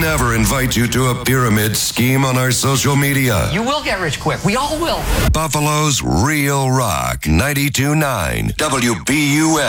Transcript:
never invite you to a pyramid scheme on our social media. You will get rich quick. We all will. Buffalo's Real Rock 92.9 WBUS.